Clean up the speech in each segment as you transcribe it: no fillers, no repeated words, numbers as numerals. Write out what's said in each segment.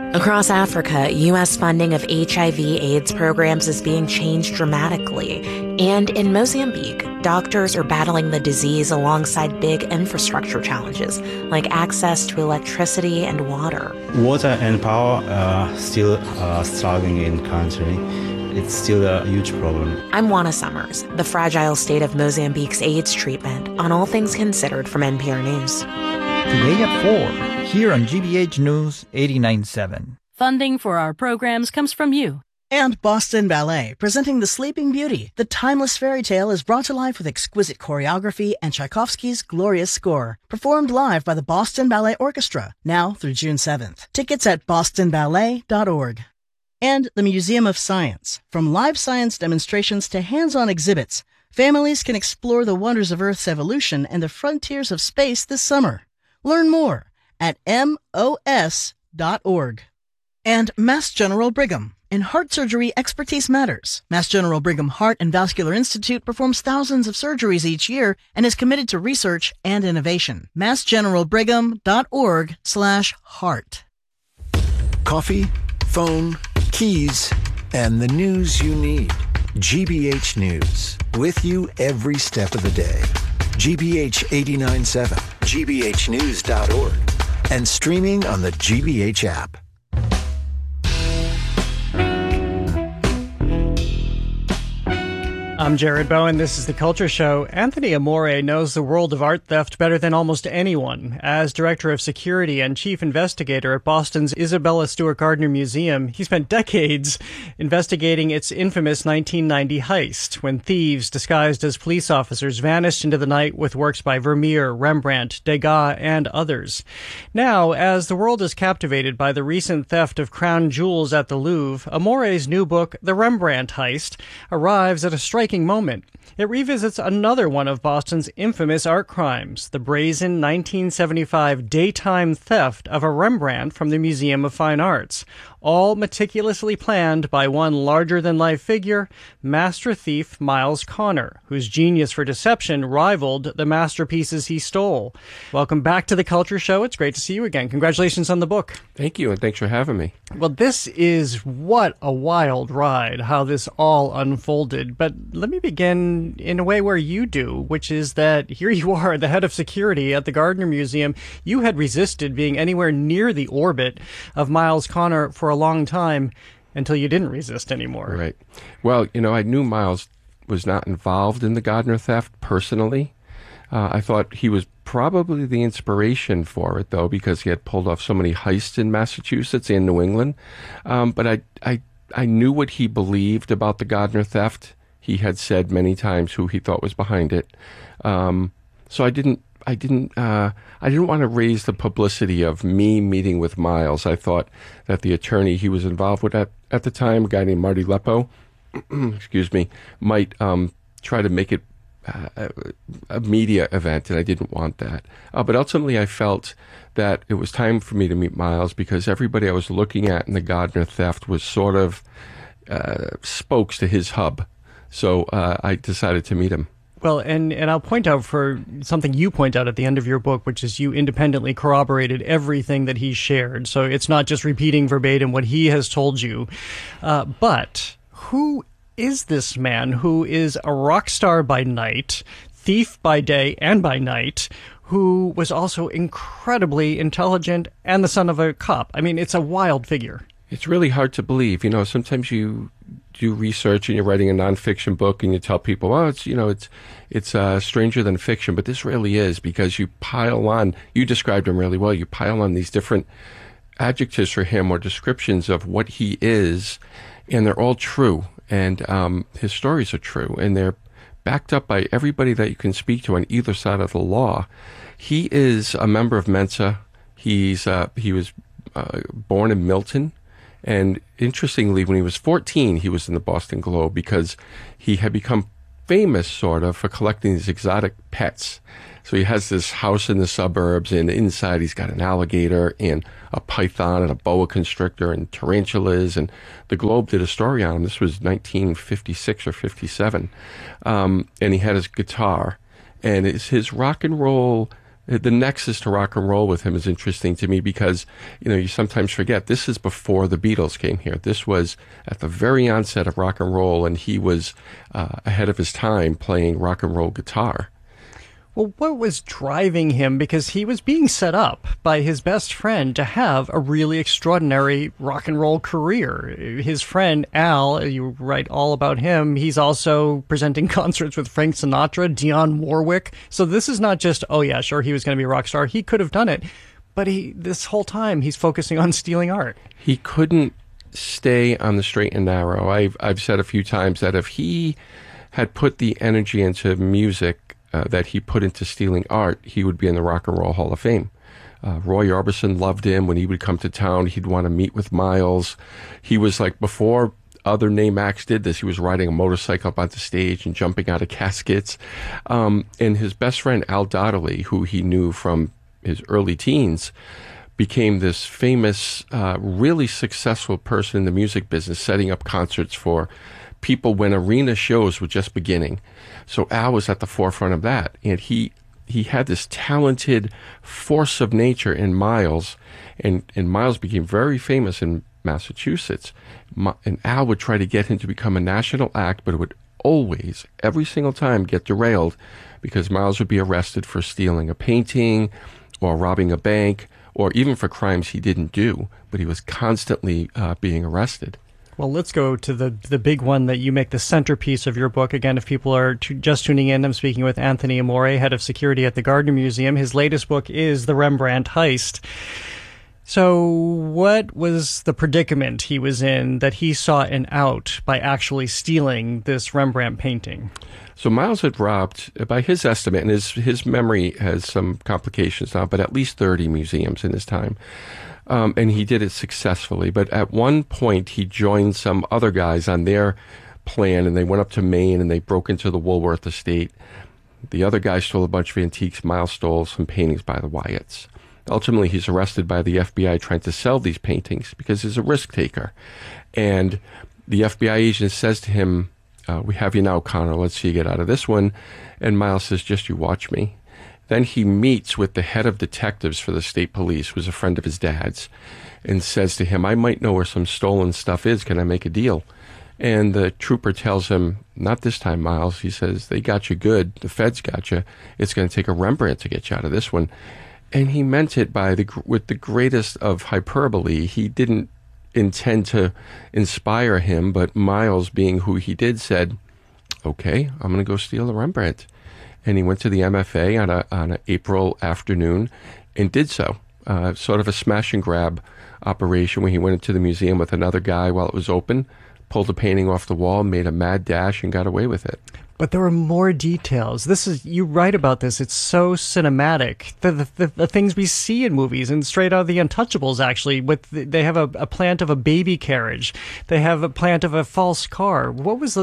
Across Africa, U.S. funding of HIV/AIDS programs is being changed dramatically. And in Mozambique, doctors are battling the disease alongside big infrastructure challenges, like access to electricity and water. Water and power are still struggling in country. It's still a huge problem. I'm Juana Summers, the fragile state of Mozambique's AIDS treatment, on All Things Considered from NPR News. Today at 4, here on GBH News 89.7. Funding for our programs comes from you. And Boston Ballet, presenting The Sleeping Beauty. The timeless fairy tale is brought to life with exquisite choreography and Tchaikovsky's glorious score. Performed live by the Boston Ballet Orchestra, now through June 7th. Tickets at bostonballet.org. And the Museum of Science. From live science demonstrations to hands-on exhibits, families can explore the wonders of Earth's evolution and the frontiers of space this summer. Learn more at MOS.org. And Mass General Brigham. In heart surgery, expertise matters. Mass General Brigham Heart and Vascular Institute performs thousands of surgeries each year and is committed to research and innovation. MassGeneralBrigham.org/heart. Coffee, phone, keys, and the news you need. GBH News, with you every step of the day. GBH 89.7, gbhnews.org, and streaming on the GBH app. I'm Jared Bowen. This is The Culture Show. Anthony Amore knows the world of art theft better than almost anyone. As Director of Security and Chief Investigator at Boston's Isabella Stewart Gardner Museum, he spent decades investigating its infamous 1990 heist, when thieves disguised as police officers vanished into the night with works by Vermeer, Rembrandt, Degas, and others. Now, as the world is captivated by the recent theft of crown jewels at the Louvre, Amore's new book, The Rembrandt Heist, arrives at a striking moment. It revisits another one of Boston's infamous art crimes, the brazen 1975 daytime theft of a Rembrandt from the Museum of Fine Arts, all meticulously planned by one larger-than-life figure, master thief Miles Connor, whose genius for deception rivaled the masterpieces he stole. Welcome back to The Culture Show. It's great to see you again. Congratulations on the book. Thank you, and thanks for having me. Well, this is what a wild ride, how this all unfolded. But let me begin in a way where you do, which is that here you are, the head of security at the Gardner Museum. You had resisted being anywhere near the orbit of Miles Connor for a long time until you didn't resist anymore. Right. Well, I knew Miles was not involved in the Gardner theft personally. I thought he was probably the inspiration for it, though, because he had pulled off so many heists in Massachusetts and New England. But I knew what he believed about the Gardner theft. He had said many times who he thought was behind it. So I didn't want to raise the publicity of me meeting with Miles. I thought that the attorney he was involved with at the time, a guy named Marty Leppo, excuse me, might try to make it a media event, and I didn't want that. But ultimately, I felt that it was time for me to meet Miles because everybody I was looking at in the Gardner theft was sort of spokes to his hub. So I decided to meet him. Well, and I'll point out for something you point out at the end of your book, which is you independently corroborated everything that he shared. So it's not just repeating verbatim what he has told you. But who is this man who is a rock star by night, thief by day and by night, who was also incredibly intelligent and the son of a cop? I mean, it's a wild figure. It's really hard to believe. Sometimes you do research and you're writing a nonfiction book and you tell people, oh, it's stranger than fiction, but this really is because you pile on, you described him really well, you pile on these different adjectives for him or descriptions of what he is, and they're all true, and his stories are true, and they're backed up by everybody that you can speak to on either side of the law. He is a member of Mensa. He was born in Milton. And interestingly, when he was 14, he was in the Boston Globe because he had become famous, sort of, for collecting these exotic pets. So he has this house in the suburbs, and inside he's got an alligator and a python and a boa constrictor and tarantulas. And the Globe did a story on him. This was 1956 or 57. And he had his guitar. And his rock and roll the nexus to rock and roll with him is interesting to me because, you sometimes forget this is before the Beatles came here. This was at the very onset of rock and roll, and he was ahead of his time playing rock and roll guitar. Well, what was driving him? Because he was being set up by his best friend to have a really extraordinary rock and roll career. His friend, Al, you write all about him. He's also presenting concerts with Frank Sinatra, Dionne Warwick. So this is not just, oh yeah, sure, he was going to be a rock star. He could have done it. But this whole time, he's focusing on stealing art. He couldn't stay on the straight and narrow. I've said a few times that if he had put the energy into music that he put into stealing art, he would be in the Rock and Roll Hall of Fame. Roy Orbison loved him. When he would come to town, he'd want to meet with Miles. He was like, before other name acts did this, he was riding a motorcycle up onto stage and jumping out of caskets. And his best friend, Al Donnelly, who he knew from his early teens, became this famous, really successful person in the music business, setting up concerts for people when arena shows were just beginning. So Al was at the forefront of that, and he had this talented force of nature in Miles, and Miles became very famous in Massachusetts. And Al would try to get him to become a national act, but it would always, every single time, get derailed because Miles would be arrested for stealing a painting or robbing a bank or even for crimes he didn't do, but he was constantly being arrested. Well, let's go to the big one that you make the centerpiece of your book. Again, if people are just tuning in, I'm speaking with Anthony Amore, head of security at the Gardner Museum. His latest book is The Rembrandt Heist. So what was the predicament he was in that he saw an out by actually stealing this Rembrandt painting? So Miles had robbed, by his estimate, and his memory has some complications now, but at least 30 museums in his time. And he did it successfully. But at one point, he joined some other guys on their plan, and they went up to Maine, and they broke into the Woolworth estate. The other guy stole a bunch of antiques. Miles stole some paintings by the Wyatts. Ultimately, he's arrested by the FBI trying to sell these paintings because he's a risk taker. And the FBI agent says to him, we have you now, Connor. Let's see you get out of this one. And Miles says, just you watch me. Then he meets with the head of detectives for the state police, who's a friend of his dad's, and says to him, I might know where some stolen stuff is. Can I make a deal? And the trooper tells him, not this time, Miles. He says, they got you good. The feds got you. It's going to take a Rembrandt to get you out of this one. And he meant it with the greatest of hyperbole. He didn't intend to inspire him, but Miles, being who he did, said, okay, I'm going to go steal a Rembrandt. And he went to the MFA on an April afternoon and did so. Sort of a smash and grab operation where he went into the museum with another guy while it was open, pulled a painting off the wall, made a mad dash, and got away with it. But there were more details. You write about this. It's so cinematic. The things we see in movies, and straight out of The Untouchables, actually, they have a plant of a baby carriage. They have a plant of a false car. What was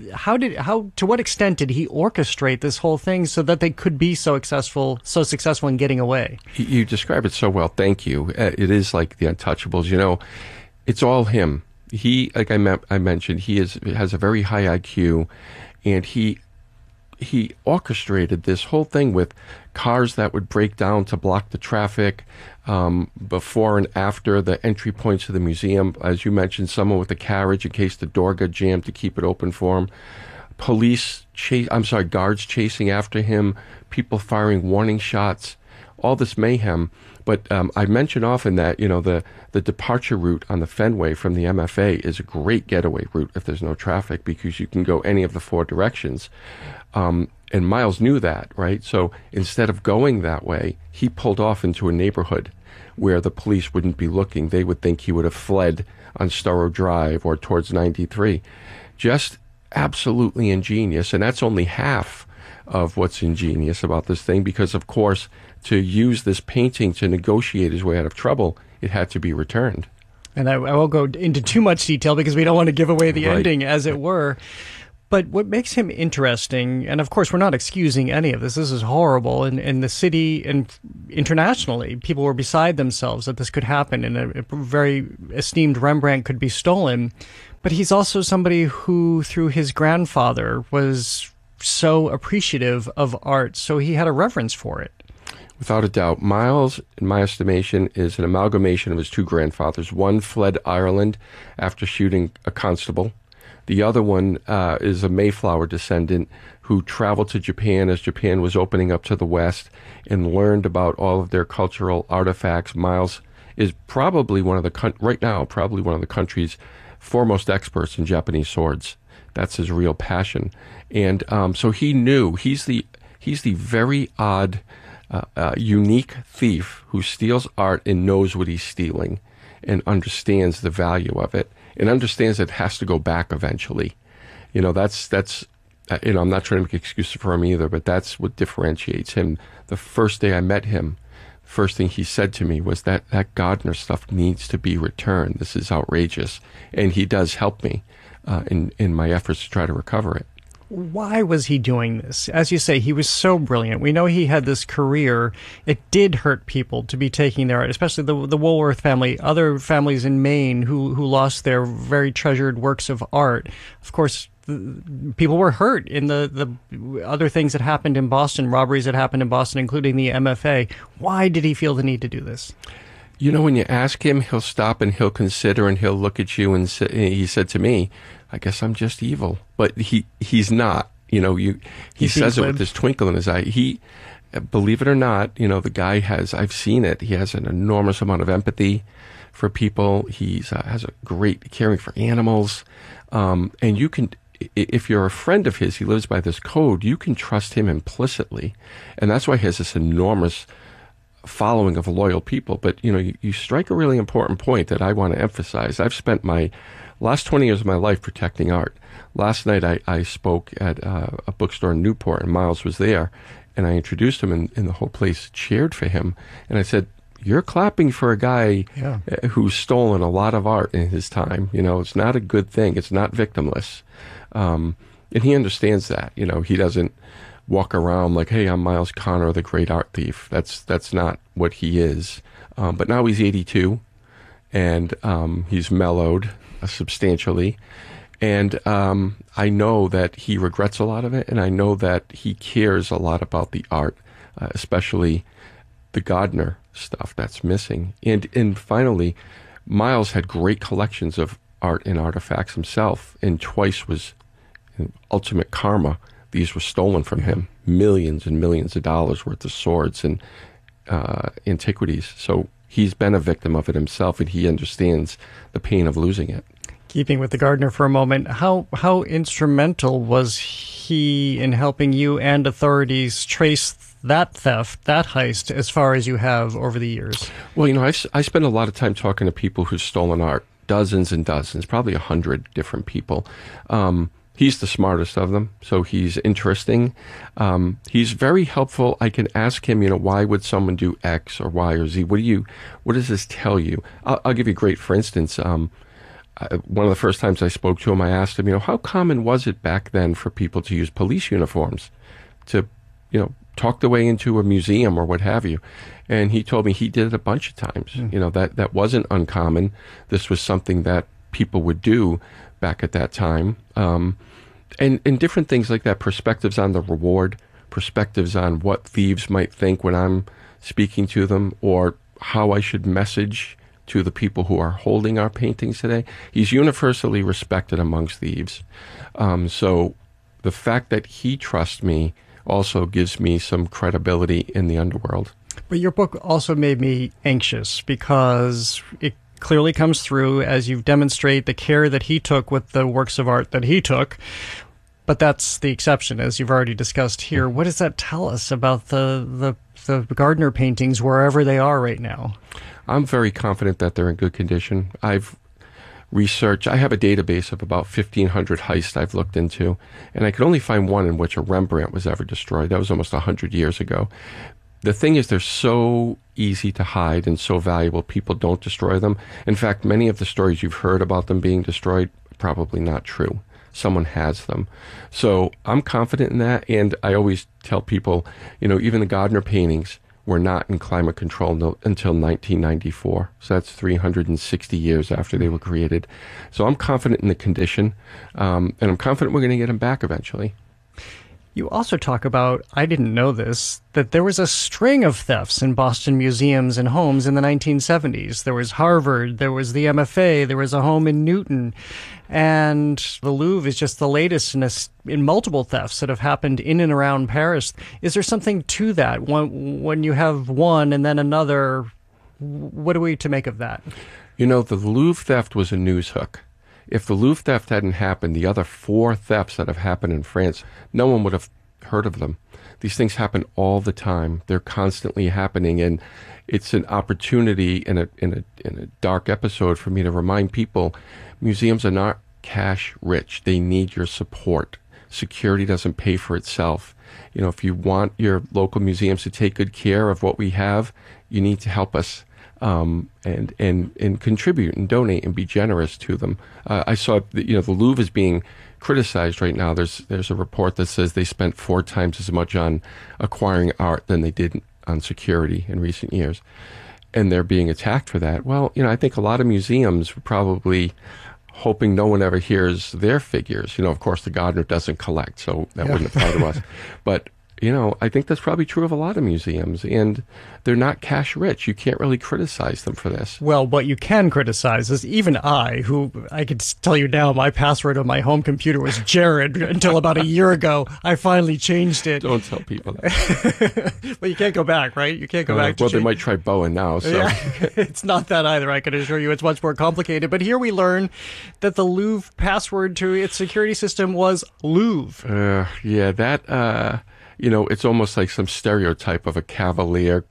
to what extent did he orchestrate this whole thing so that they could be so successful in getting away? You describe it so well. Thank you. It is like The Untouchables. It's all him. He, like I mentioned, he has a very high IQ. And he orchestrated this whole thing with cars that would break down to block the traffic before and after the entry points of the museum. As you mentioned, someone with a carriage in case the door got jammed to keep it open for him. Guards chasing after him, people firing warning shots, all this mayhem. But I mention often that, the departure route on the Fenway from the MFA is a great getaway route if there's no traffic because you can go any of the four directions. And Miles knew that, right? So instead of going that way, he pulled off into a neighborhood where the police wouldn't be looking. They would think he would have fled on Storrow Drive or towards 93. Just absolutely ingenious. And that's only half of what's ingenious about this thing because, of course, to use this painting to negotiate his way out of trouble, it had to be returned. And I won't go into too much detail because we don't want to give away the ending, as it were. But what makes him interesting, and of course we're not excusing any of this, this is horrible, in the city and internationally, people were beside themselves that this could happen and a very esteemed Rembrandt could be stolen. But he's also somebody who, through his grandfather, was so appreciative of art, so he had a reverence for it. Without a doubt. Miles, in my estimation, is an amalgamation of his two grandfathers. One fled Ireland after shooting a constable. The other one is a Mayflower descendant who traveled to Japan as Japan was opening up to the West and learned about all of their cultural artifacts. Miles is probably right now, probably one of the country's foremost experts in Japanese swords. That's his real passion. And so he knew he's the very odd, unique thief who steals art and knows what he's stealing and understands the value of it and understands it has to go back eventually. That's I'm not trying to make excuses for him either, but that's what differentiates him. The first day I met him, the first thing he said to me was that Gardner stuff needs to be returned. This is outrageous. And he does help me in my efforts to try to recover it. Why was he doing this? As you say, he was so brilliant. We know he had this career. It did hurt people to be taking their art, especially the Woolworth family, other families in Maine who lost their very treasured works of art. Of course, people were hurt in the other things that happened in Boston, robberies that happened in Boston, including the MFA. Why did he feel the need to do this? When you ask him, he'll stop and he'll consider and he'll look at you and he said to me, I guess I'm just evil. But he's not. He says it with this twinkle in his eye. He, believe it or not, the guy I've seen it. He has an enormous amount of empathy for people. He has a great caring for animals. And you can, if you're a friend of his, he lives by this code, you can trust him implicitly. And that's why he has this enormous following of loyal people. But, you strike a really important point that I want to emphasize. I've spent my last 20 years of my life protecting art. Last night I spoke at a bookstore in Newport, and Miles was there, and I introduced him, and the whole place cheered for him. And I said, you're clapping for a guy who's stolen a lot of art in his time. It's not a good thing. It's not victimless. And he understands that. He doesn't walk around like, hey, I'm Miles Connor, the great art thief. That's not what he is. But now he's 82, and he's mellowed substantially. And I know that he regrets a lot of it, and I know that he cares a lot about the art, especially the Gardner stuff that's missing. And finally, Miles had great collections of art and artifacts himself, and twice was ultimate karma. These were stolen from him, millions and millions of dollars worth of swords and antiquities. So he's been a victim of it himself, and he understands the pain of losing it. Keeping with the Gardner for a moment, how instrumental was he in helping you and authorities trace that theft, that heist, as far as you have over the years? Well, I spend a lot of time talking to people who've stolen art, dozens and dozens, probably 100 different people. He's the smartest of them, so he's interesting. He's very helpful. I can ask him, why would someone do X or Y or Z? What does this tell you? I'll give you a great, for instance, one of the first times I spoke to him, I asked him, how common was it back then for people to use police uniforms to, talk their way into a museum or what have you? And he told me he did it a bunch of times. That wasn't uncommon. This was something that people would do back at that time. And different things like that, perspectives on the reward, perspectives on what thieves might think when I'm speaking to them, or how I should message to the people who are holding our paintings today. He's universally respected amongst thieves. So the fact that he trusts me also gives me some credibility in the underworld. But your book also made me anxious because it clearly comes through as you demonstrate the care that he took with the works of art that he took. But that's the exception, as you've already discussed here. What does that tell us about the Gardner paintings wherever they are right now? I'm very confident that they're in good condition. I've researched, I have a database of about 1,500 heists I've looked into, and I could only find one in which a Rembrandt was ever destroyed. That was almost 100 years ago. The thing is, they're so easy to hide and so valuable, people don't destroy them. In fact, many of the stories you've heard about them being destroyed, probably not true. Someone has them. So I'm confident in that, and I always tell people, even the Gardner paintings were not in climate control until 1994. So that's 360 years after they were created. So I'm confident in the condition, and I'm confident we're going to get them back eventually. You also talk about, I didn't know this, that there was a string of thefts in Boston museums and homes in the 1970s. There was Harvard, there was the MFA, there was a home in Newton, and the Louvre is just the latest in multiple thefts that have happened in and around Paris. Is there something to that? When you have one and then another, what are we to make of that? You know, the Louvre theft was a news hook. If the Louvre theft hadn't happened, the other 4 thefts that have happened in France, no one would have heard of them. These things happen all the time. They're constantly happening, and it's an opportunity in a dark episode for me to remind people museums are not cash rich. They need your support. Security doesn't pay for itself. You know, if you want your local museums to take good care of what we have, you need to help us. And contribute and donate and be generous to them. I saw that, you know, the Louvre is being criticized right now. There's a report that says they spent 4 times as much on acquiring art than they did on security in recent years, and they're being attacked for that. Well, you know, I think a lot of museums were probably hoping no one ever hears their figures. You know, of course, the Gardner doesn't collect, so that wouldn't apply to us. But you know, I think that's probably true of a lot of museums, and they're not cash rich. You can't really criticize them for this. Well, what you can criticize is even I could tell you now, my password on my home computer was Jared until about a year ago. I finally changed it. Don't tell people that. Well, you can't go back, right? You can't go back to Well, they might try Bowen now. So. Yeah, it's not that either, I can assure you. It's much more complicated. But here we learn that the Louvre password to its security system was Louvre. Yeah, that... You know, it's almost like some stereotype of a cavalier,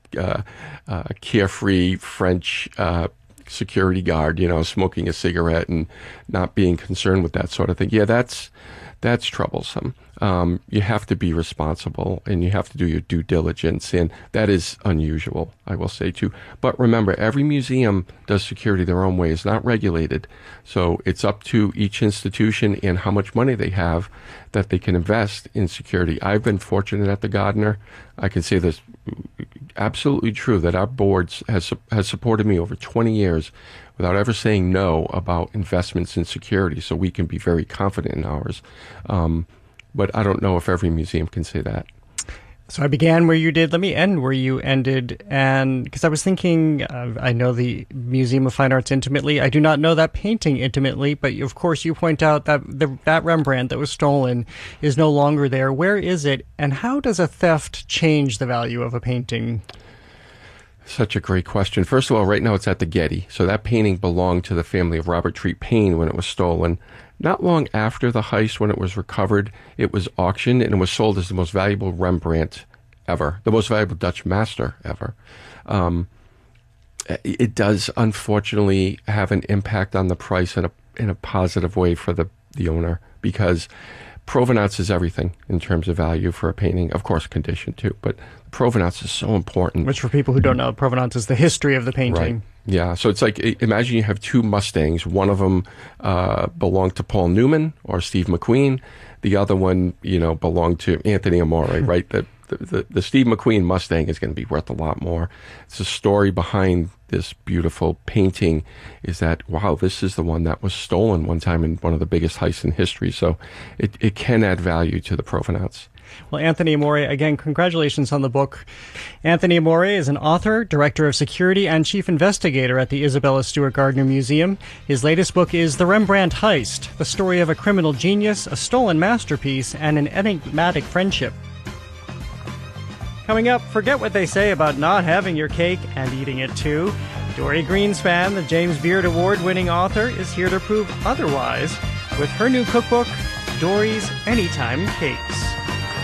carefree French security guard, you know, smoking a cigarette and not being concerned with that sort of thing. Yeah, that's troublesome. You have to be responsible and you have to do your due diligence, and that is unusual, I will say too. But remember, every museum does security their own way. It's not regulated. So it's up to each institution and how much money they have that they can invest in security. I've been fortunate at the Gardner. I can say this absolutely true, that our boards has supported me over 20 years without ever saying no about investments in security, so we can be very confident in ours. But I don't know if every museum can say that. So I began where you did. Let me end where you ended. And because I was thinking, I know the Museum of Fine Arts intimately. I do not know that painting intimately, but of course you point out that that Rembrandt that was stolen is no longer there. Where is it? And how does a theft change the value of a painting? Such a great question. First of all, right now it's at the Getty. So that painting belonged to the family of Robert Treat Paine when it was stolen. Not long after the heist, when it was recovered, it was auctioned and it was sold as the most valuable Rembrandt ever, the most valuable Dutch master ever. It does, unfortunately, have an impact on the price in a positive way for the owner, because provenance is everything in terms of value for a painting. Of course, condition too, but provenance is so important. Which, for people who don't know, provenance is the history of the painting. Right. Yeah, so it's like, imagine you have 2 Mustangs. One of them belonged to Paul Newman or Steve McQueen. The other one, you know, belonged to Anthony Amore, right? The Steve McQueen Mustang is going to be worth a lot more. It's the story behind this beautiful painting is that, wow, this is the one that was stolen one time in one of the biggest heists in history. So it can add value to the provenance. Well, Anthony Amore, again, congratulations on the book. Anthony Amore is an author, director of security, and chief investigator at the Isabella Stewart Gardner Museum. His latest book is The Rembrandt Heist, the story of a criminal genius, a stolen masterpiece, and an enigmatic friendship. Coming up, forget what they say about not having your cake and eating it too. Dory Greenspan, the James Beard Award-winning author, is here to prove otherwise with her new cookbook, Dory's Anytime Cakes.